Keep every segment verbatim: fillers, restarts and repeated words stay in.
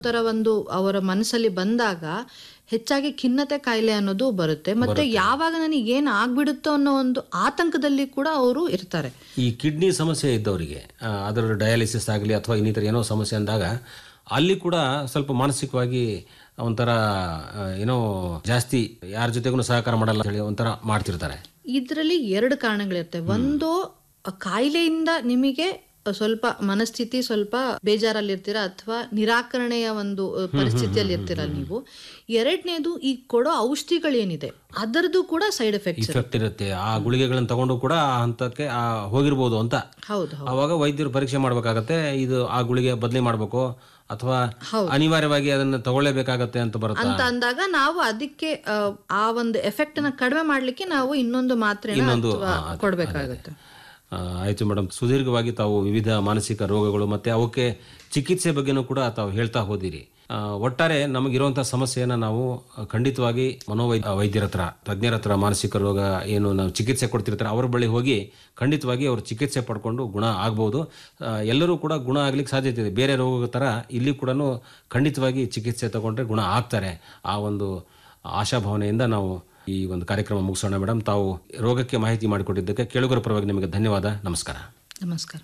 ತರ ಒಂದು ಅವರ ಮನಸ್ಸಲ್ಲಿ ಬಂದಾಗ ಹೆಚ್ಚಾಗಿ ಖಿನ್ನತೆ ಕಾಯಿಲೆ ಅನ್ನೋದು ಬರುತ್ತೆ. ಮತ್ತೆ ಯಾವಾಗ ನನಗೆ ಏನು ಆಗ್ಬಿಡುತ್ತೋ ಅನ್ನೋ ಒಂದು ಆತಂಕದಲ್ಲಿ ಕೂಡ ಅವರು ಇರ್ತಾರೆ. ಈ ಕಿಡ್ನಿ ಸಮಸ್ಯೆ ಇದ್ದವರಿಗೆ ಅದರ ಡಯಾಲಿಸಿಸ್ ಆಗಲಿ ಅಥವಾ ಇನ್ನಿತರ ಏನೋ ಸಮಸ್ಯೆ ಅಂದಾಗ ಅಲ್ಲಿ ಕೂಡ ಸ್ವಲ್ಪ ಮಾನಸಿಕವಾಗಿ ಒಂಥರ ಏನೋ ಜಾಸ್ತಿ ಯಾರ ಜೊತೆಗೂ ಸಹಕಾರ ಮಾಡಲ್ಲ ಹೇಳಿ ಒಂಥರ ಮಾಡ್ತಿರ್ತಾರೆ. ಇದರಲ್ಲಿ ಎರಡು ಕಾರಣಗಳಿರ್ತವೆ. ಒಂದು, ಕಾಯಿಲೆಯಿಂದ ನಿಮಗೆ ಸ್ವಲ್ಪ ಮನಸ್ಥಿತಿ ಸ್ವಲ್ಪ ಬೇಜಾರಲ್ಲಿರ್ತೀರ ಅಥವಾ ನಿರಾಕರಣೆಯ ಒಂದು ಪರಿಸ್ಥಿತಿಯಲ್ಲಿ ಇರ್ತೀರ ನೀವು. ಎರಡನೇದು, ಈ ಕೊಡೋ ಔಷಧಿಗಳೇನಿದೆ ಅದರದ್ದು ಕೂಡ ಸೈಡ್ ಎಫೆಕ್ಟ್ ಇಫೆಕ್ಟ್ ಇರುತ್ತೆ. ಆ ಗುಳಿಗೆಗಳನ್ನು ತಗೊಂಡು ಕೂಡ ಆ ಹಂತಕ್ಕೆ ಹೋಗಿರ್ಬೋದು ಅಂತ. ಹೌದು. ಅವಾಗ ವೈದ್ಯರು ಪರೀಕ್ಷೆ ಮಾಡ್ಬೇಕಾಗತ್ತೆ, ಇದು ಆ ಗುಳಿಗೆ ಬದಲಿ ಮಾಡ್ಬೇಕು ಅಥವಾ ಅನಿವಾರ್ಯವಾಗಿ ಅದನ್ನ ತಗೊಳ್ಳೇಬೇಕಾಗತ್ತೆ ಅಂತ ಬರುತ್ತೆ ಅಂತ ಅಂದಾಗ ನಾವು ಅದಕ್ಕೆ ಆ ಒಂದು ಎಫೆಕ್ಟ್ ನ ಕಡಿಮೆ ಮಾಡ್ಲಿಕ್ಕೆ ನಾವು ಇನ್ನೊಂದು ಮಾತ್ರೆ ಕೊಡ್ಬೇಕಾಗುತ್ತೆ. ಆಯ್ತು ಮೇಡಮ್, ಸುದೀರ್ಘವಾಗಿ ತಾವು ವಿವಿಧ ಮಾನಸಿಕ ರೋಗಗಳು ಮತ್ತೆ ಅವಕ್ಕೆ ಚಿಕಿತ್ಸೆ ಬಗ್ಗೆನೂ ಕೂಡ ತಾವು ಹೇಳ್ತಾ ಹೋದಿರಿ. ಒಟ್ಟಾರೆ ನಮಗಿರುವಂತಹ ಸಮಸ್ಯೆಯನ್ನು ನಾವು ಖಂಡಿತವಾಗಿ ಮನೋವೈದ್ಯ ವೈದ್ಯರ ಹತ್ರ, ತಜ್ಞರ ಹತ್ರ, ಮಾನಸಿಕ ರೋಗ ಏನು ನಾವು ಚಿಕಿತ್ಸೆ ಕೊಡ್ತಿರ್ತಾರೆ ಅವ್ರ ಬಳಿ ಹೋಗಿ ಖಂಡಿತವಾಗಿ ಅವರು ಚಿಕಿತ್ಸೆ ಪಡ್ಕೊಂಡು ಗುಣ ಆಗ್ಬೋದು. ಎಲ್ಲರೂ ಕೂಡ ಗುಣ ಆಗ್ಲಿಕ್ಕೆ ಸಾಧ್ಯತೆ ಇದೆ. ಬೇರೆ ರೋಗದ ಥರ ಇಲ್ಲಿ ಕೂಡ ಖಂಡಿತವಾಗಿ ಚಿಕಿತ್ಸೆ ತಗೊಂಡ್ರೆ ಗುಣ ಆಗ್ತಾರೆ. ಆ ಒಂದು ಆಶಾಭಾವನೆಯಿಂದ ನಾವು ಈ ಒಂದು ಕಾರ್ಯಕ್ರಮ ಮುಗಿಸೋಣ. ಮೇಡಮ್, ತಾವು ರೋಗಕ್ಕೆ ಮಾಹಿತಿ ಮಾಡಿಕೊಟ್ಟಿದ್ದಕ್ಕೆ ಕೇಳುಗರ ಪರವಾಗಿ ನಿಮಗೆ ಧನ್ಯವಾದ. ನಮಸ್ಕಾರ. ನಮಸ್ಕಾರ.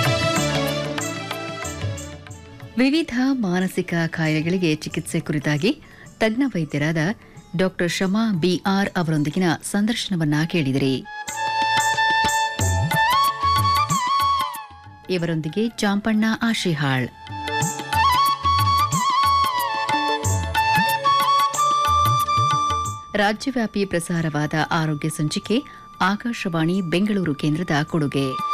ವಿವಿಧ ಮಾನಸಿಕ ಕಾಯಿಲೆಗಳಿಗೆ ಚಿಕಿತ್ಸೆ ಕುರಿತಾಗಿ ತಜ್ಞ ವೈದ್ಯರಾದ ಡಾಕ್ಟರ್ ಶಮಾ ಬಿಆರ್ ಅವರೊಂದಿಗಿನ ಸಂದರ್ಶನವನ್ನ ಕೇಳಿದಿರಿ. ಇವರೊಂದಿಗೆ ಚಾಂಪಣ್ಣ ಆಶಿಹಾಳ್. ರಾಜ್ಯವ್ಯಾಪಿ ಪ್ರಸಾರವಾದ ಆರೋಗ್ಯ ಸಂಚಿಕೆ ಆಕಾಶವಾಣಿ ಬೆಂಗಳೂರು ಕೇಂದ್ರದ ಕೊಡುಗೆ.